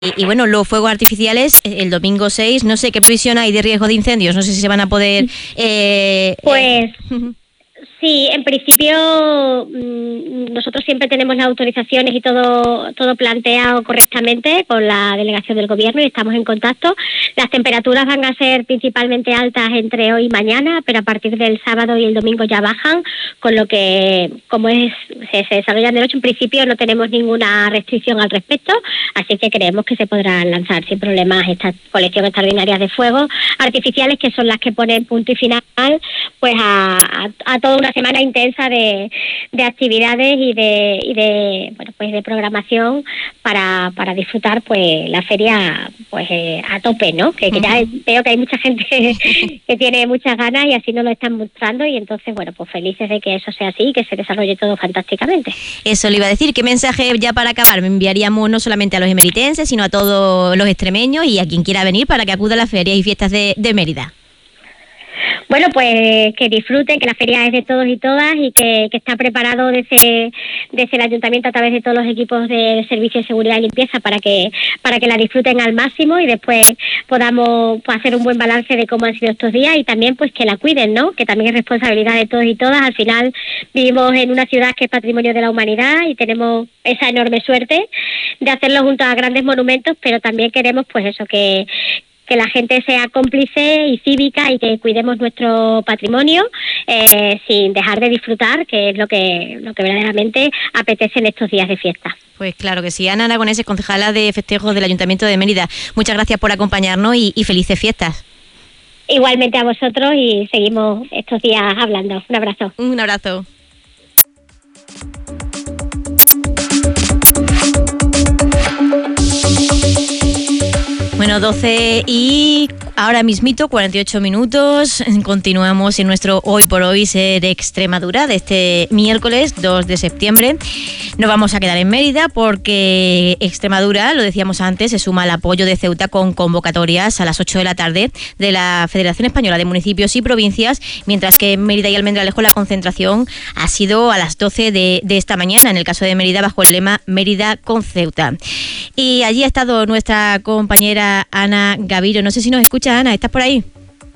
y bueno, los fuegos artificiales el domingo 6, no sé qué previsión hay de riesgo de incendios, no sé si se van a poder... Sí, en principio nosotros siempre tenemos las autorizaciones y todo planteado correctamente con la delegación del gobierno y estamos en contacto. Las temperaturas van a ser principalmente altas entre hoy y mañana, pero a partir del sábado y el domingo ya bajan, con lo que se desarrollan de noche, en principio no tenemos ninguna restricción al respecto, así que creemos que se podrán lanzar sin problemas estas colecciones extraordinarias de fuegos artificiales, que son las que ponen punto y final pues a toda una semana intensa de actividades y de programación para disfrutar pues la feria pues a tope, ¿no? Que ya veo que hay mucha gente que tiene muchas ganas y así nos lo están mostrando, y entonces bueno, pues felices de que eso sea así y que se desarrolle todo fantásticamente. Eso le iba a decir, ¿qué mensaje ya para acabar me enviaríamos no solamente a los emeritenses, sino a todos los extremeños y a quien quiera venir para que acuda a las ferias y fiestas de Mérida? Bueno, pues que disfruten, que la feria es de todos y todas y que está preparado desde el ayuntamiento a través de todos los equipos de servicio de seguridad y limpieza para que la disfruten al máximo y después podamos hacer un buen balance de cómo han sido estos días, y también pues que la cuiden, ¿no? Que también es responsabilidad de todos y todas. Al final vivimos en una ciudad que es patrimonio de la humanidad y tenemos esa enorme suerte de hacerlo junto a grandes monumentos, pero también queremos pues eso, que la gente sea cómplice y cívica y que cuidemos nuestro patrimonio sin dejar de disfrutar, que es lo que verdaderamente apetece en estos días de fiesta. Pues claro que sí. Ana Aragonés, concejala de festejos del Ayuntamiento de Mérida, muchas gracias por acompañarnos y felices fiestas. Igualmente a vosotros, y seguimos estos días hablando. Un abrazo. Un abrazo. Bueno, 12 y ahora mismito, 48 minutos. Continuamos en nuestro Hoy por Hoy Ser Extremadura de este miércoles 2 de septiembre. Nos vamos a quedar en Mérida porque Extremadura, lo decíamos antes, se suma al apoyo de Ceuta con convocatorias a las 8 de la tarde de la Federación Española de Municipios y Provincias, mientras que en Mérida y Almendralejo la concentración ha sido a las 12 de esta mañana, en el caso de Mérida bajo el lema Mérida con Ceuta. Y allí ha estado nuestra compañera Ana Gavirio. No sé si nos escucha, Ana, ¿estás por ahí?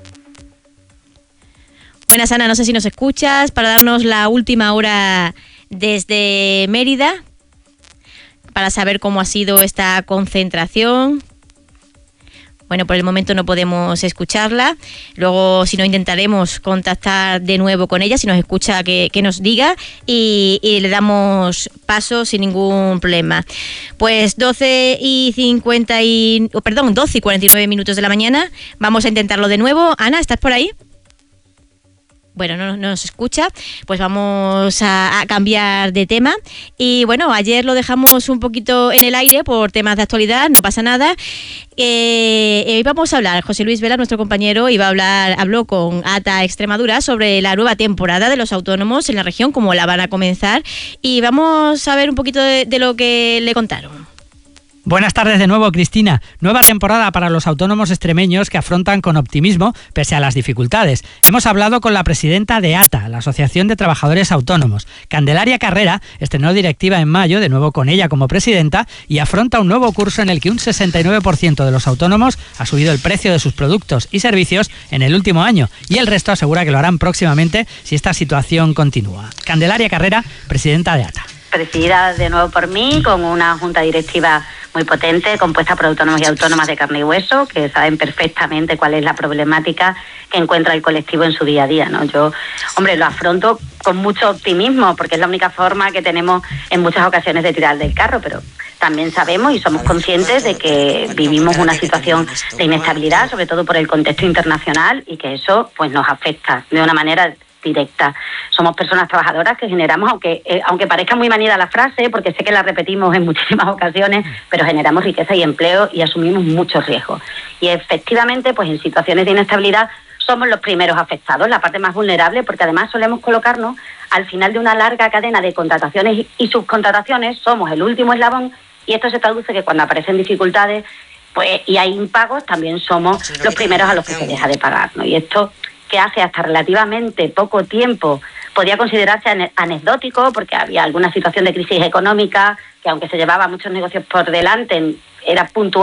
Buenas, Ana, no sé si nos escuchas para darnos la última hora desde Mérida para saber cómo ha sido esta concentración. Bueno, por el momento no podemos escucharla. Luego, si no, intentaremos contactar de nuevo con ella. Si nos escucha, que nos diga y le damos paso sin ningún problema. Pues 12 y 49 minutos de la mañana. Vamos a intentarlo de nuevo. Ana, ¿estás por ahí? Bueno, no nos escucha, pues vamos a cambiar de tema. Y bueno, ayer lo dejamos un poquito en el aire por temas de actualidad, no pasa nada. Hoy vamos a hablar, José Luis Vela, nuestro compañero, habló con ATA Extremadura sobre la nueva temporada de los autónomos en la región, cómo la van a comenzar. Y vamos a ver un poquito de lo que le contaron. Buenas tardes de nuevo, Cristina. Nueva temporada para los autónomos extremeños que afrontan con optimismo pese a las dificultades. Hemos hablado con la presidenta de ATA, la Asociación de Trabajadores Autónomos. Candelaria Carrera estrenó directiva en mayo, de nuevo con ella como presidenta, y afronta un nuevo curso en el que un 69% de los autónomos ha subido el precio de sus productos y servicios en el último año, y el resto asegura que lo harán próximamente si esta situación continúa. Candelaria Carrera, presidenta de ATA. Presidida de nuevo por mí, con una junta directiva muy potente, compuesta por autónomos y autónomas de carne y hueso, que saben perfectamente cuál es la problemática que encuentra el colectivo en su día a día, ¿no? Yo, lo afronto con mucho optimismo, porque es la única forma que tenemos en muchas ocasiones de tirar del carro, pero también sabemos y somos conscientes de que vivimos una situación de inestabilidad, sobre todo por el contexto internacional, y que eso pues nos afecta de una manera directa. Somos personas trabajadoras que generamos, aunque parezca muy manida la frase, porque sé que la repetimos en muchísimas ocasiones, pero generamos riqueza y empleo y asumimos muchos riesgos. Y efectivamente, pues en situaciones de inestabilidad somos los primeros afectados, la parte más vulnerable, porque además solemos colocarnos al final de una larga cadena de contrataciones y subcontrataciones, somos el último eslabón, y esto se traduce que cuando aparecen dificultades pues y hay impagos, también somos los primeros a los que se deja de pagar, ¿no? Y esto, que hace hasta relativamente poco tiempo podía considerarse anecdótico, porque había alguna situación de crisis económica que, aunque se llevaba muchos negocios por delante, era puntual.